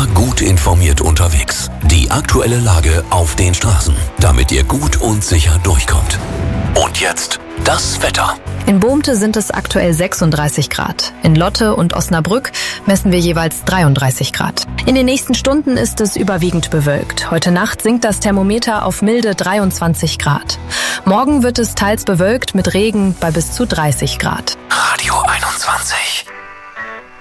Immer gut informiert unterwegs. Die aktuelle Lage auf den Straßen, damit ihr gut und sicher durchkommt. Und jetzt das Wetter. In Bohmte sind es aktuell 36 Grad. In Lotte und Osnabrück messen wir jeweils 33 Grad. In den nächsten Stunden ist es überwiegend bewölkt. Heute Nacht sinkt das Thermometer auf milde 23 Grad. Morgen wird es teils bewölkt mit Regen bei bis zu 30 Grad. Radio 21.